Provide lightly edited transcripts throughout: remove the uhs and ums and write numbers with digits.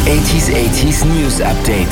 80s News Update.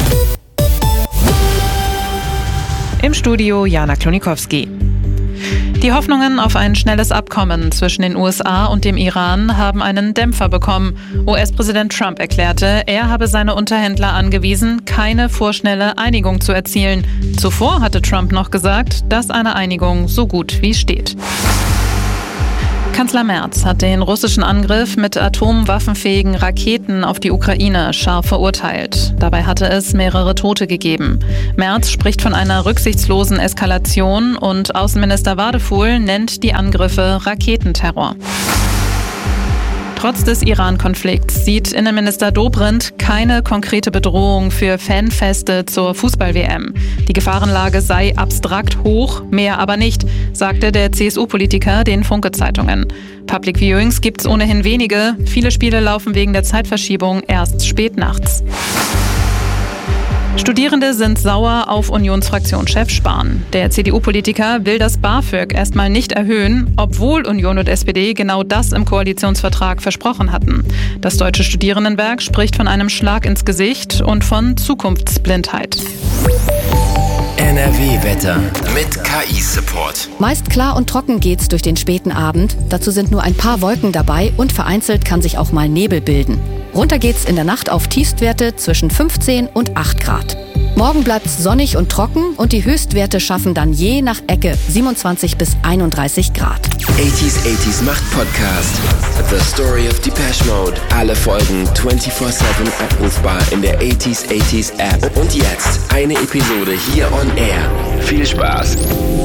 Im Studio Jana Klonikowski. Die Hoffnungen auf ein schnelles Abkommen zwischen den USA und dem Iran haben einen Dämpfer bekommen. US-Präsident Trump erklärte, er habe seine Unterhändler angewiesen, keine vorschnelle Einigung zu erzielen. Zuvor hatte Trump noch gesagt, dass eine Einigung so gut wie steht. Kanzler Merz hat den russischen Angriff mit atomwaffenfähigen Raketen auf die Ukraine scharf verurteilt. Dabei hatte es mehrere Tote gegeben. Merz spricht von einer rücksichtslosen Eskalation und Außenminister Wadefuhl nennt die Angriffe Raketenterror. Trotz des Iran-Konflikts sieht Innenminister Dobrindt keine konkrete Bedrohung für Fanfeste zur Fußball-WM. Die Gefahrenlage sei abstrakt hoch, mehr aber nicht, sagte der CSU-Politiker den Funke-Zeitungen. Public Viewings gibt's ohnehin wenige. Viele Spiele laufen wegen der Zeitverschiebung erst spät nachts. Studierende sind sauer auf Unionsfraktionschef Spahn. Der CDU-Politiker will das BAföG erstmal nicht erhöhen, obwohl Union und SPD genau das im Koalitionsvertrag versprochen hatten. Das Deutsche Studierendenwerk spricht von einem Schlag ins Gesicht und von Zukunftsblindheit. NRW-Wetter mit KI-Support. Meist klar und trocken geht's durch den späten Abend. Dazu sind nur ein paar Wolken dabei und vereinzelt kann sich auch mal Nebel bilden. Runter geht's in der Nacht auf Tiefstwerte zwischen 15 und 8 Grad. Morgen bleibt's sonnig und trocken und die Höchstwerte schaffen dann je nach Ecke 27 bis 31 Grad. 80s macht Podcast. The Story of Depeche Mode. Alle Folgen 24/7 abrufbar in der 80s App. Und jetzt eine Episode hier on air. Viel Spaß.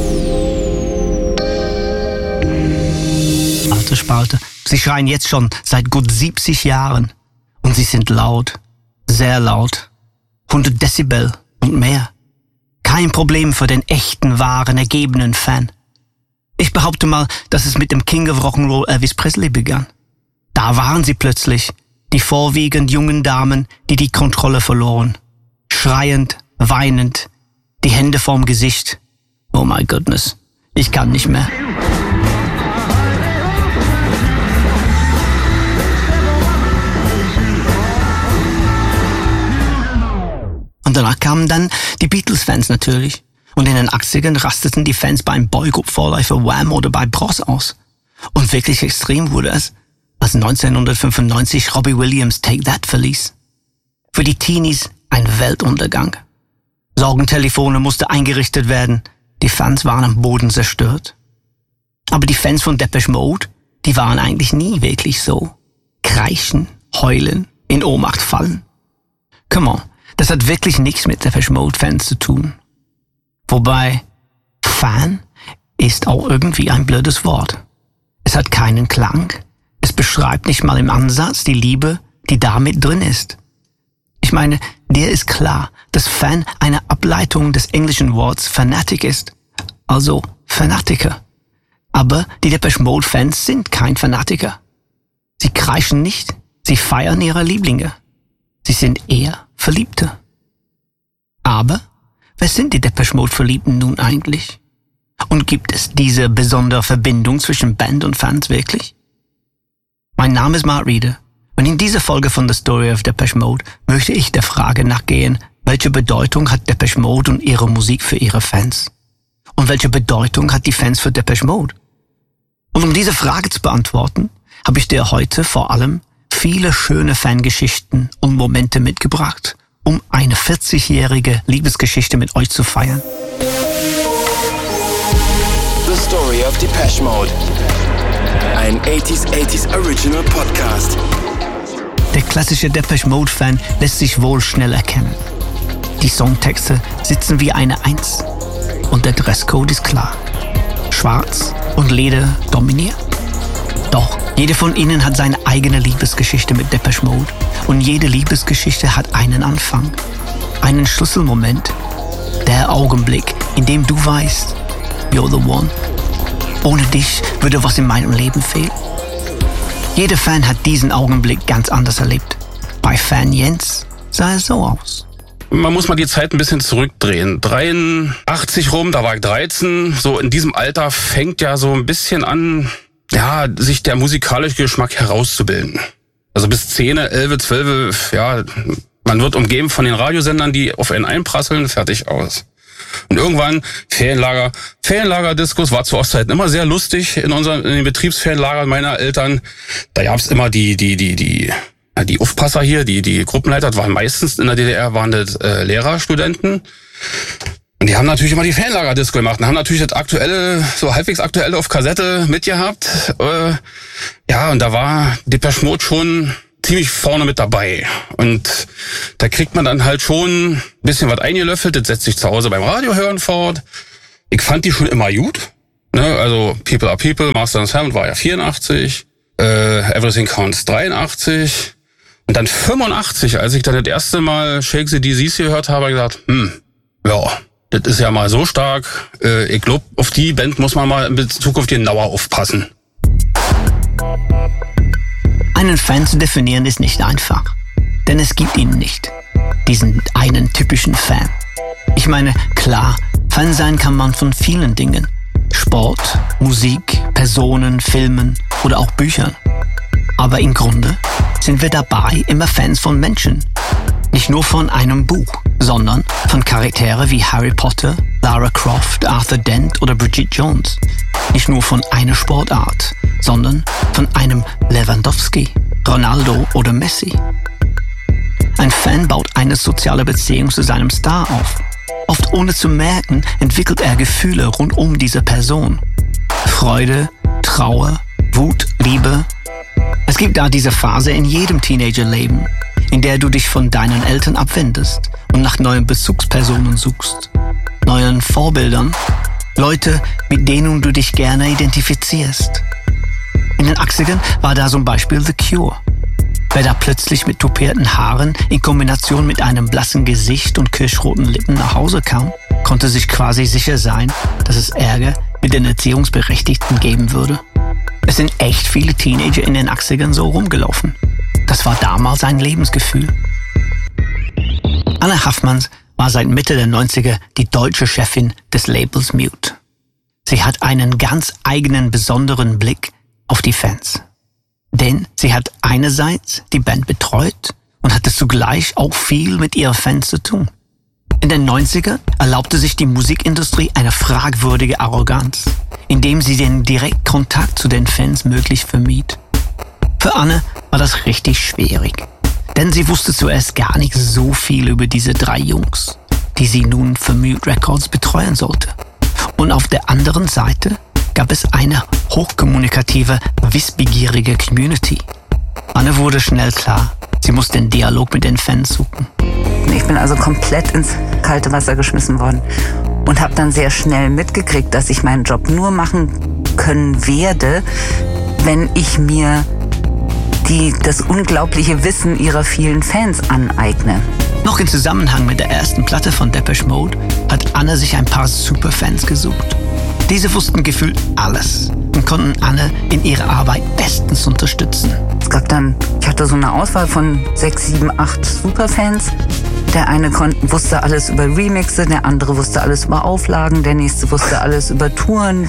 Alte Spalte. Sie schreien jetzt schon seit gut 70 Jahren. Und sie sind laut. Sehr laut. 100 Dezibel und mehr. Kein Problem für den echten, wahren, ergebenen Fan. Ich behaupte mal, dass es mit dem King of Rock'n'Roll Elvis Presley begann. Da waren sie plötzlich, die vorwiegend jungen Damen, die die Kontrolle verloren. Schreiend, weinend, die Hände vorm Gesicht. Oh my goodness, ich kann nicht mehr. Und danach kamen dann die Beatles-Fans natürlich. Und in den 80ern rasteten die Fans beim Boygroup-Vorläufer Wham oder bei Bros aus. Und wirklich extrem wurde es, als 1995 Robbie Williams Take That verließ. Für die Teenies ein Weltuntergang. Sorgentelefone musste eingerichtet werden. Die Fans waren am Boden zerstört. Aber die Fans von Depeche Mode, die waren eigentlich nie wirklich so. Kreischen, heulen, in Ohnmacht fallen. Come on. Das hat wirklich nichts mit Depeche Mode-Fans zu tun. Wobei, Fan ist auch irgendwie ein blödes Wort. Es hat keinen Klang. Es beschreibt nicht mal im Ansatz die Liebe, die da mit drin ist. Ich meine, dir ist klar, dass Fan eine Ableitung des englischen Wortes Fanatic ist. Also Fanatiker. Aber die Depeche Mode-Fans sind kein Fanatiker. Sie kreischen nicht, sie feiern ihre Lieblinge. Sie sind eher Verliebte. Aber wer sind die Depeche Mode Verliebten nun eigentlich? Und gibt es diese besondere Verbindung zwischen Band und Fans wirklich? Mein Name ist Mark Reeder und in dieser Folge von The Story of Depeche Mode möchte ich der Frage nachgehen, welche Bedeutung hat Depeche Mode und ihre Musik für ihre Fans? Und welche Bedeutung hat die Fans für Depeche Mode? Und um diese Frage zu beantworten, habe ich dir heute vor allem viele schöne Fangeschichten und Momente mitgebracht, um eine 40-jährige Liebesgeschichte mit euch zu feiern. The Story of Depeche Mode. Ein 80s Original Podcast. Der klassische Depeche Mode Fan lässt sich wohl schnell erkennen. Die Songtexte sitzen wie eine Eins. Und der Dresscode ist klar. Schwarz und Leder dominiert. Doch jede von ihnen hat seine eigene Liebesgeschichte mit Depeche Mode. Und jede Liebesgeschichte hat einen Anfang. Einen Schlüsselmoment. Der Augenblick, in dem du weißt, you're the one. Ohne dich würde was in meinem Leben fehlen. Jeder Fan hat diesen Augenblick ganz anders erlebt. Bei Fan Jens sah es so aus. Man muss mal die Zeit ein bisschen zurückdrehen. 83 rum, da war ich 13. So in diesem Alter fängt ja so ein bisschen an, ja, sich der musikalische Geschmack herauszubilden. Also bis 10, 11, 12, ja, man wird umgeben von den Radiosendern, die auf einen einprasseln, fertig aus. Und irgendwann Ferienlager-Diskus war zu Ostzeiten immer sehr lustig in den Betriebsferienlagern meiner Eltern. Da gab's immer die Aufpasser hier, die Gruppenleiter, das waren meistens in der DDR, waren das Lehrer, Studenten. Und die haben natürlich immer die Ferienlager-Disco gemacht und haben natürlich das aktuelle, so halbwegs aktuelle auf Kassette mitgehabt. Ja, und da war Depeche Mode schon ziemlich vorne mit dabei. Und da kriegt man dann halt schon ein bisschen was eingelöffelt. Das setzt sich zu Hause beim Radio hören fort. Ich fand die schon immer gut. Ne? Also People Are People, Master and Servant war ja 84. Everything Counts 83. Und dann 85, als ich dann das erste Mal Shake the Disease gehört habe, gesagt, ja, das ist ja mal so stark. Ich glaube, auf die Band muss man mal in Bezug auf die genauer aufpassen. Einen Fan zu definieren ist nicht einfach, denn es gibt ihn nicht, diesen einen typischen Fan. Ich meine, klar, Fan sein kann man von vielen Dingen. Sport, Musik, Personen, Filmen oder auch Büchern. Aber im Grunde sind wir dabei immer Fans von Menschen. Nicht nur von einem Buch, sondern von Charaktere wie Harry Potter, Lara Croft, Arthur Dent oder Bridget Jones. Nicht nur von einer Sportart, sondern von einem Lewandowski, Ronaldo oder Messi. Ein Fan baut eine soziale Beziehung zu seinem Star auf. Oft ohne zu merken, entwickelt er Gefühle rund um diese Person. Freude, Trauer, Wut, Liebe. Es gibt da diese Phase in jedem Teenagerleben, in der du dich von deinen Eltern abwendest und nach neuen Bezugspersonen suchst, neuen Vorbildern, Leute, mit denen du dich gerne identifizierst. In den 80ern war da zum Beispiel The Cure. Wer da plötzlich mit tupierten Haaren in Kombination mit einem blassen Gesicht und kirschroten Lippen nach Hause kam, konnte sich quasi sicher sein, dass es Ärger mit den Erziehungsberechtigten geben würde. Es sind echt viele Teenager in den 80ern so rumgelaufen. Das war damals ein Lebensgefühl. Anne Haffmanns war seit Mitte der 90er die deutsche Chefin des Labels Mute. Sie hat einen ganz eigenen, besonderen Blick auf die Fans. Denn sie hat einerseits die Band betreut und hatte zugleich auch viel mit ihren Fans zu tun. In den 90er erlaubte sich die Musikindustrie eine fragwürdige Arroganz, indem sie den Direktkontakt zu den Fans möglich vermied. Für Anne war das richtig schwierig, denn sie wusste zuerst gar nicht so viel über diese 3 Jungs, die sie nun für Mute Records betreuen sollte. Und auf der anderen Seite gab es eine hochkommunikative, wissbegierige Community. Anne wurde schnell klar, sie muss den Dialog mit den Fans suchen. Ich bin also komplett ins kalte Wasser geschmissen worden und habe dann sehr schnell mitgekriegt, dass ich meinen Job nur machen können werde, wenn ich mir das unglaubliche Wissen ihrer vielen Fans aneigne. Noch im Zusammenhang mit der ersten Platte von Depeche Mode hat Anne sich ein paar Superfans gesucht. Diese wussten gefühlt alles und konnten Anne in ihrer Arbeit bestens unterstützen. Ich hatte so eine Auswahl von 6, 7, 8 Superfans. Der eine wusste alles über Remixe, der andere wusste alles über Auflagen, der nächste wusste alles über Touren.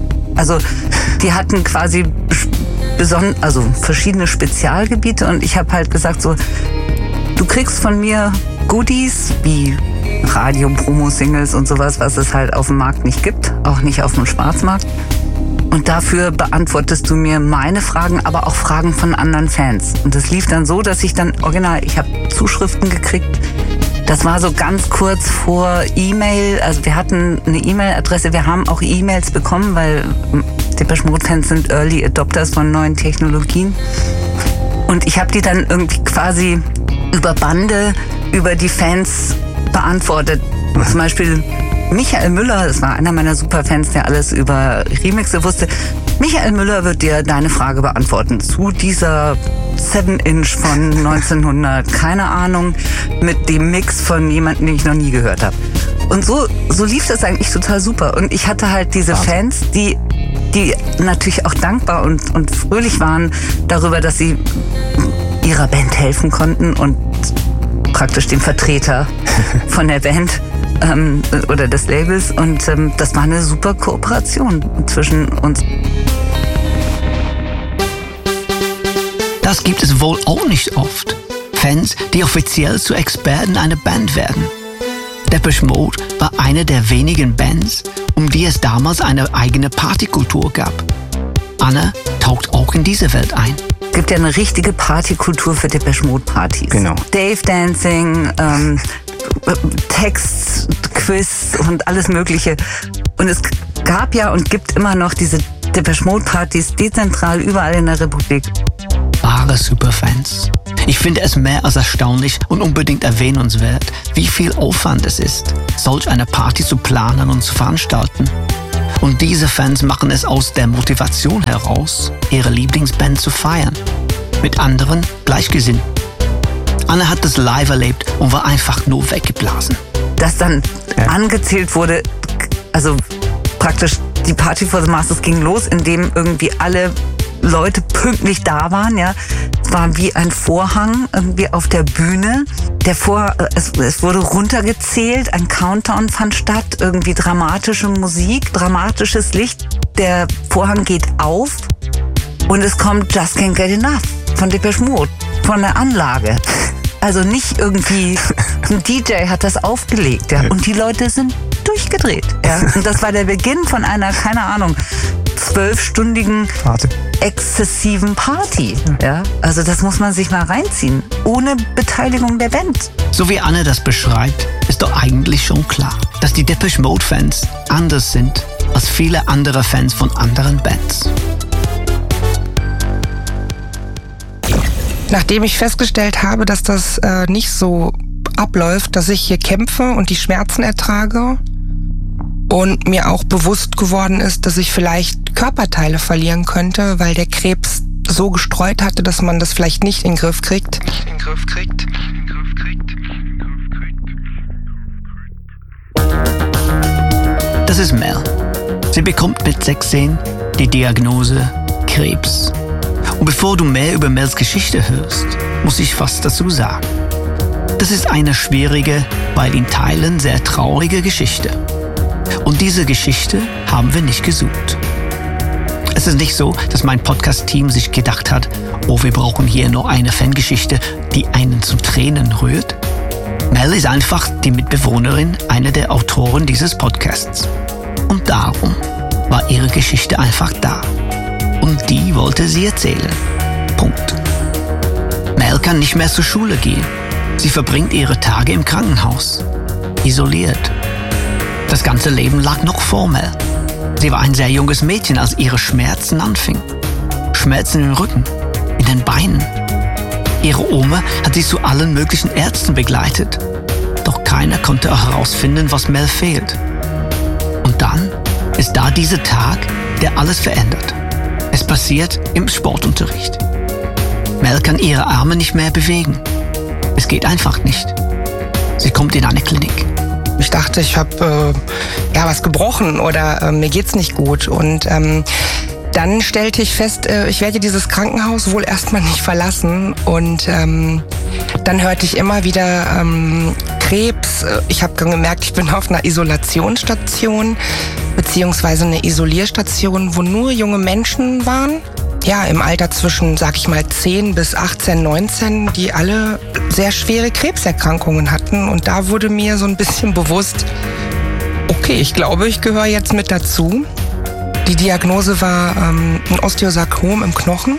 Die hatten quasi verschiedene Spezialgebiete und ich habe halt gesagt so, du kriegst von mir Goodies wie Radio-Promo-Singles und sowas, was es halt auf dem Markt nicht gibt, auch nicht auf dem Schwarzmarkt. Und dafür beantwortest du mir meine Fragen, aber auch Fragen von anderen Fans. Und das lief dann so, dass ich habe Zuschriften gekriegt. Das war so ganz kurz vor E-Mail. Also wir hatten eine E-Mail-Adresse, wir haben auch E-Mails bekommen, weil Depeche Mode-Fans sind Early Adopters von neuen Technologien. Und ich habe die dann irgendwie quasi über Bande, über die Fans beantwortet. Zum Beispiel Michael Müller, das war einer meiner Superfans, der alles über Remixe wusste. Michael Müller wird dir deine Frage beantworten zu dieser 7-Inch von 1900, keine Ahnung, mit dem Mix von jemandem, den ich noch nie gehört habe. Und so lief das eigentlich total super. Und ich hatte halt diese Fans, die natürlich auch dankbar und fröhlich waren darüber, dass sie ihrer Band helfen konnten und praktisch dem Vertreter von der Band oder des Labels. Und das war eine super Kooperation zwischen uns. Das gibt es wohl auch nicht oft. Fans, die offiziell zu Experten einer Band werden. Depeche Mode war eine der wenigen Bands, um die es damals eine eigene Partykultur gab. Anne taucht auch in diese Welt ein. Es gibt ja eine richtige Partykultur für Depeche Mode Partys. Genau. Dave Dancing, Text, Quiz und alles Mögliche. Und es gab ja und gibt immer noch diese Depeche Mode Partys dezentral überall in der Republik. Wahre Superfans. Ich finde es mehr als erstaunlich und unbedingt erwähnenswert, wie viel Aufwand es ist, solch eine Party zu planen und zu veranstalten. Und diese Fans machen es aus der Motivation heraus, ihre Lieblingsband zu feiern. Mit anderen Gleichgesinnten. Anne hat das live erlebt und war einfach nur weggeblasen. Dass dann angezählt wurde, also praktisch die Party for the Masters ging los, indem irgendwie alle Leute pünktlich da waren, ja. Es war wie ein Vorhang irgendwie auf der Bühne. Es wurde runtergezählt, ein Countdown fand statt, irgendwie dramatische Musik, dramatisches Licht. Der Vorhang geht auf und es kommt Just Can't Get Enough von Depeche Mode, von der Anlage. Also nicht irgendwie, ein DJ hat das aufgelegt, ja. Und die Leute sind durchgedreht, ja. Und das war der Beginn von einer, keine Ahnung, 12-stündigen exzessiven Party. Ja? Also das muss man sich mal reinziehen. Ohne Beteiligung der Band. So wie Anne das beschreibt, ist doch eigentlich schon klar, dass die Depeche Mode Fans anders sind als viele andere Fans von anderen Bands. Nachdem ich festgestellt habe, dass das nicht so abläuft, dass ich hier kämpfe und die Schmerzen ertrage und mir auch bewusst geworden ist, dass ich vielleicht Körperteile verlieren könnte, weil der Krebs so gestreut hatte, dass man das vielleicht nicht in den Griff kriegt. Das ist Mel. Sie bekommt mit 16 die Diagnose Krebs. Und bevor du mehr über Mels Geschichte hörst, muss ich was dazu sagen. Das ist eine schwierige, weil in Teilen sehr traurige Geschichte. Und diese Geschichte haben wir nicht gesucht. Es ist nicht so, dass mein Podcast-Team sich gedacht hat, oh, wir brauchen hier nur eine Fangeschichte, die einen zu Tränen rührt. Mel ist einfach die Mitbewohnerin einer der Autoren dieses Podcasts. Und darum war ihre Geschichte einfach da. Und die wollte sie erzählen. Punkt. Mel kann nicht mehr zur Schule gehen. Sie verbringt ihre Tage im Krankenhaus. Isoliert. Das ganze Leben lag noch vor Mel. Sie war ein sehr junges Mädchen, als ihre Schmerzen anfingen. Schmerzen im Rücken, in den Beinen. Ihre Oma hat sie zu allen möglichen Ärzten begleitet. Doch keiner konnte herausfinden, was Mel fehlt. Und dann ist da dieser Tag, der alles verändert. Es passiert im Sportunterricht. Mel kann ihre Arme nicht mehr bewegen. Es geht einfach nicht. Sie kommt in eine Klinik. Ich dachte, ich habe was gebrochen oder mir geht's nicht gut. Und dann stellte ich fest, ich werde dieses Krankenhaus wohl erstmal nicht verlassen. Und dann hörte ich immer wieder Krebs. Ich habe gemerkt, ich bin auf einer Isolationsstation beziehungsweise eine Isolierstation, wo nur junge Menschen waren. Ja, im Alter zwischen, sag ich mal, 10 bis 18, 19, die alle sehr schwere Krebserkrankungen hatten. Und da wurde mir so ein bisschen bewusst, okay, ich glaube, ich gehöre jetzt mit dazu. Die Diagnose war ein Osteosarkom im Knochen.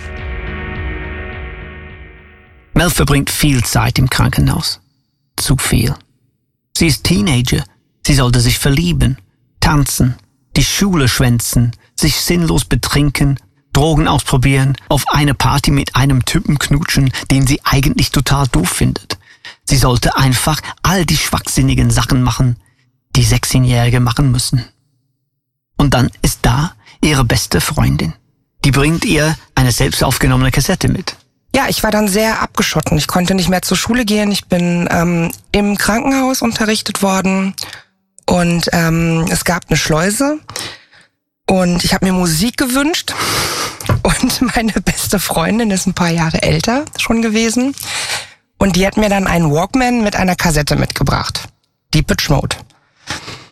Mel verbringt viel Zeit im Krankenhaus. Zu viel. Sie ist Teenager. Sie sollte sich verlieben, tanzen, die Schule schwänzen, sich sinnlos betrinken, Drogen ausprobieren, auf eine Party mit einem Typen knutschen, den sie eigentlich total doof findet. Sie sollte einfach all die schwachsinnigen Sachen machen, die 16-Jährige machen müssen. Und dann ist da ihre beste Freundin. Die bringt ihr eine selbst aufgenommene Kassette mit. Ja, ich war dann sehr abgeschotten. Ich konnte nicht mehr zur Schule gehen. Ich bin im Krankenhaus unterrichtet worden und es gab eine Schleuse und ich habe mir Musik gewünscht und meine beste Freundin ist ein paar Jahre älter schon gewesen und die hat mir dann einen Walkman mit einer Kassette mitgebracht. Depeche Mode.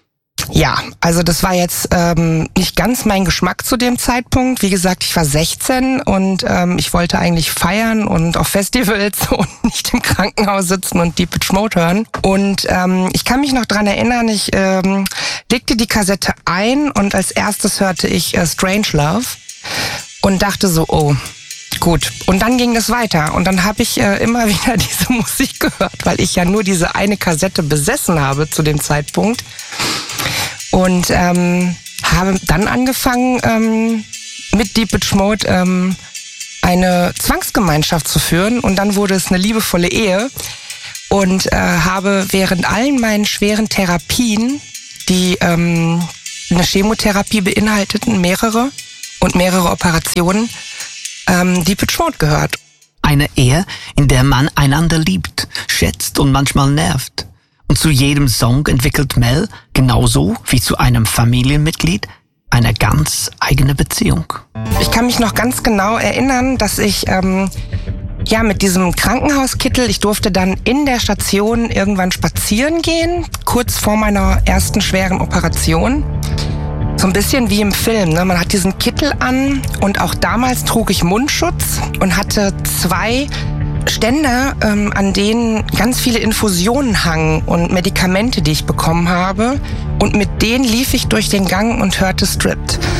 Ja, also das war jetzt nicht ganz mein Geschmack zu dem Zeitpunkt. Wie gesagt, ich war 16 und ich wollte eigentlich feiern und auf Festivals und nicht im Krankenhaus sitzen und Depeche Mode hören. Und ich kann mich noch dran erinnern, ich legte die Kassette ein und als erstes hörte ich Strangelove und dachte so, oh, gut. Und dann ging es weiter und dann habe ich immer wieder diese Musik gehört, weil ich ja nur diese eine Kassette besessen habe zu dem Zeitpunkt. Und habe dann angefangen, mit Depeche Mode eine Zwangsgemeinschaft zu führen. Und dann wurde es eine liebevolle Ehe. Und habe während allen meinen schweren Therapien, die eine Chemotherapie beinhalteten, mehrere Operationen, Depeche Mode gehört. Eine Ehe, in der man einander liebt, schätzt und manchmal nervt. Und zu jedem Song entwickelt Mel, genauso wie zu einem Familienmitglied, eine ganz eigene Beziehung. Ich kann mich noch ganz genau erinnern, dass ich mit diesem Krankenhauskittel, ich durfte dann in der Station irgendwann spazieren gehen, kurz vor meiner ersten schweren Operation. So ein bisschen wie im Film, ne? Man hat diesen Kittel an und auch damals trug ich Mundschutz und hatte 2 Ständer, an denen ganz viele Infusionen hangen und Medikamente, die ich bekommen habe. Und mit denen lief ich durch den Gang und hörte Stripped.